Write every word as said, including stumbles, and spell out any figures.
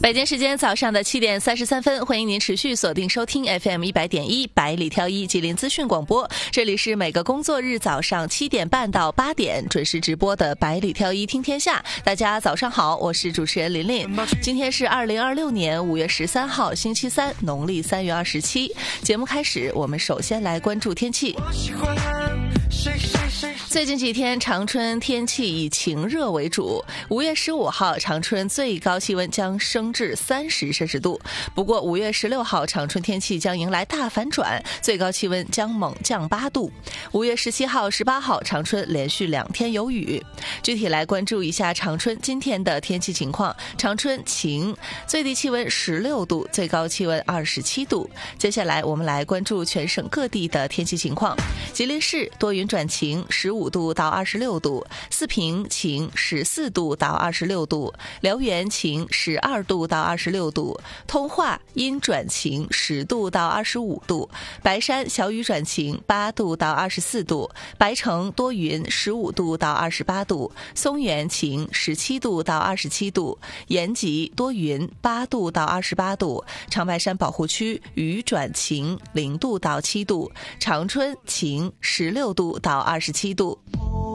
北京时间早上的七点三十三分，欢迎您持续锁定收听 F M 一百点一百里挑一吉林资讯广播。这里是每个工作日早上七点半到八点准时直播的百里挑一听天下。大家早上好，我是主持人琳琳。今天是二零二六年五月十三号，星期三，农历三月二十七。节目开始，我们首先来关注天气。最近几天长春天气以晴热为主，五月十五号长春最高气温将升至三十摄氏度。不过五月十六号长春天气将迎来大反转，最高气温将猛降八度。五月十七号、十八号长春连续两天有雨。具体来关注一下长春今天的天气情况。长春晴，最低气温十六度，最高气温二十七度。接下来我们来关注全省各地的天气情况。吉林市多云转晴，十五度到二十六度；四平晴，十四度到二十六度；辽源晴，十二度到二十六度；通化阴转晴，十度到二十五度；白山小雨转晴，八度到二十四度；白城多云，十五度到二十八度；松原晴，十七度到二十七度；延吉多云，八度到二十八度；长白山保护区雨转晴，零度到七度；长春晴，十六度到二十七度。